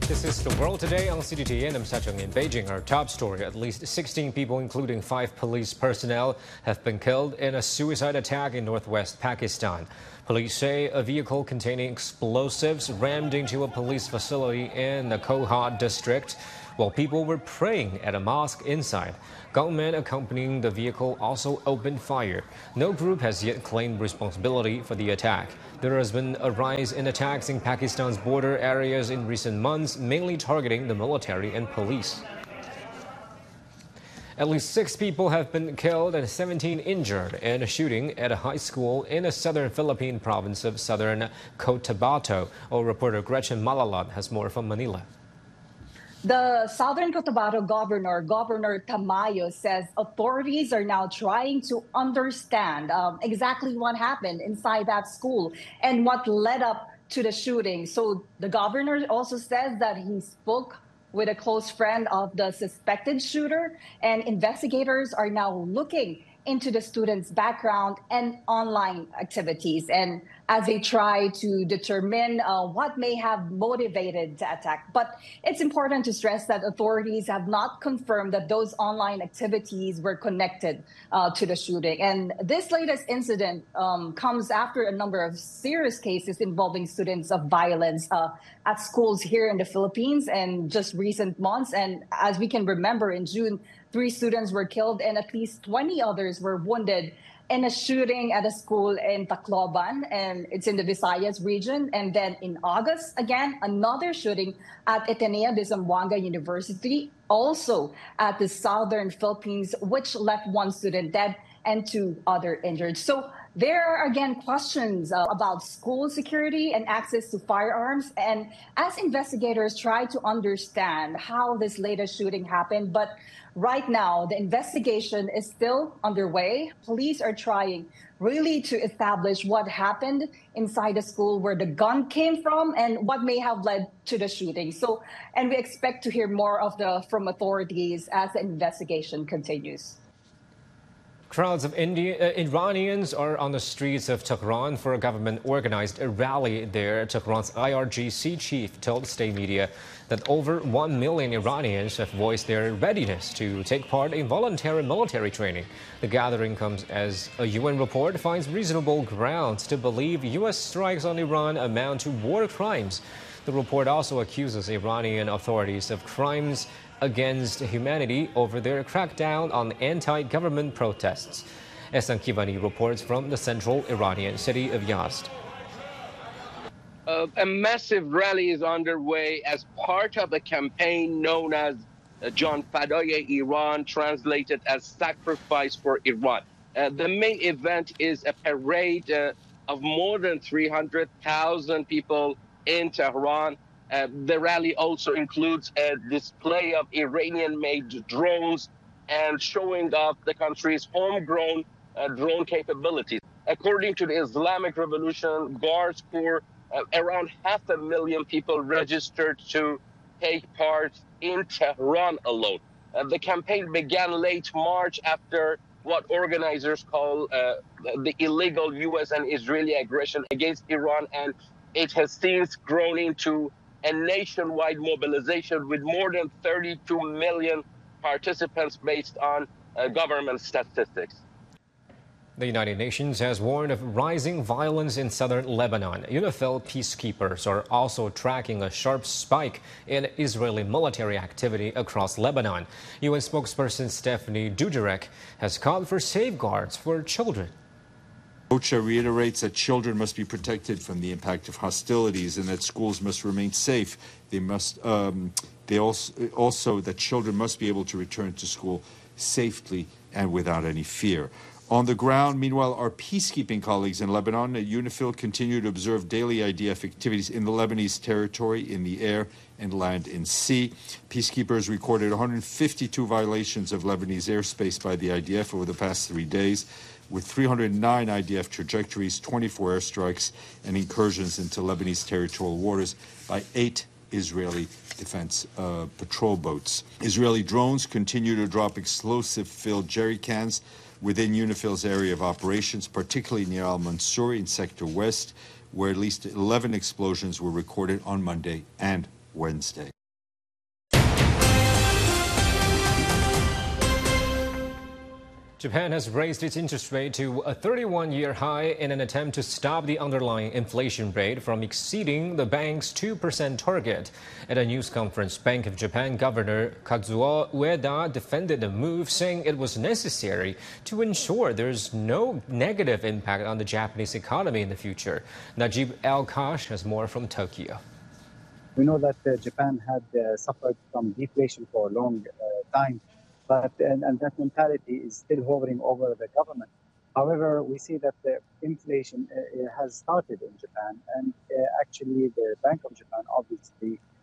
This is The World Today on CGTN. I'm Sacheng in Beijing. Our top story, at least 16 people, including 5 police personnel, have been killed in a suicide attack in northwest Pakistan. Police say a vehicle containing explosives rammed into a police facility in the Kohat district while people were praying at a mosque inside. Gunmen accompanying the vehicle also opened fire. No group has yet claimed responsibility for the attack. There has been a rise in attacks in Pakistan's border areas in recent months, mainly targeting the military and police. At least 6 people have been killed and 17 injured in a shooting at a high school in the southern Philippine province of southern Cotabato. Our reporter Gretchen Malalat has more from Manila. The Southern Cotabato Governor Tamayo, says authorities are now trying to understand exactly what happened inside that school and what led up to the shooting. So the governor also says that he spoke with a close friend of the suspected shooter, and investigators are now looking into the student's background and online activities, and as they try to determine what may have motivated the attack. But it's important to stress that authorities have not confirmed that those online activities were connected to the shooting. And this latest incident comes after a number of serious cases involving students of violence at schools here in the Philippines in just recent months. And as we can remember, in June, 3 students were killed and at least 20 others were wounded in a shooting at a school in Tacloban, and it's in the Visayas region. And then in August, again, another shooting at Ateneo de Zamboanga University, also at the southern Philippines, which left 1 student dead and 2 others injured. So there are, again, questions about school security and access to firearms. And as investigators try to understand how this latest shooting happened, but right now, the investigation is still underway. Police are trying really to establish what happened inside the school, where the gun came from, and what may have led to the shooting. So, and we expect to hear more from authorities as the investigation continues. Crowds of Iranians are on the streets of Tehran for a government-organized rally there. Tehran's IRGC chief told state media that over 1 million Iranians have voiced their readiness to take part in voluntary military training. The gathering comes as a UN report finds reasonable grounds to believe U.S. strikes on Iran amount to war crimes. The report also accuses Iranian authorities of crimes against humanity over their crackdown on anti-government protests. Ehsan Kivani reports from the central Iranian city of Yazd. A massive rally is underway as part of a campaign known as Jan Fadaye Iran, translated as Sacrifice for Iran. The main event is a parade of more than 300,000 people in Tehran. The rally also includes a display of Iranian-made drones and showing off the country's homegrown drone capabilities. According to the Islamic Revolution Guards Corps, around 500,000 people registered to take part in Tehran alone. The campaign began late March after what organizers call the illegal U.S. and Israeli aggression against Iran, and it has since grown into a nationwide mobilization with more than 32 million participants based on government statistics. The United Nations has warned of rising violence in southern Lebanon. UNIFIL peacekeepers are also tracking a sharp spike in Israeli military activity across Lebanon. UN spokesperson Stephanie Dujarric has called for safeguards for children. OCHA reiterates that children must be protected from the impact of hostilities and that schools must remain safe. They also that children must be able to return to school safely and without any fear. On the ground, meanwhile, our peacekeeping colleagues in Lebanon at UNIFIL continue to observe daily IDF activities in the Lebanese territory, in the air and land and sea. Peacekeepers recorded 152 violations of Lebanese airspace by the IDF over the past 3 days, with 309 IDF trajectories, 24 airstrikes, and incursions into Lebanese territorial waters by 8 Israeli defense patrol boats. Israeli drones continue to drop explosive-filled jerry cans within UNIFIL's area of operations, particularly near Al-Mansur in Sector West, where at least 11 explosions were recorded on Monday and Wednesday. Japan has raised its interest rate to a 31-year high in an attempt to stop the underlying inflation rate from exceeding the bank's 2% target. At a news conference, Bank of Japan Governor Kazuo Ueda defended the move, saying it was necessary to ensure there's no negative impact on the Japanese economy in the future. Najib Al-Kash has more from Tokyo. We know that Japan had suffered from deflation for a long time. And that mentality is still hovering over the government. However, we see that the inflation has started in Japan, and actually the Bank of Japan obviously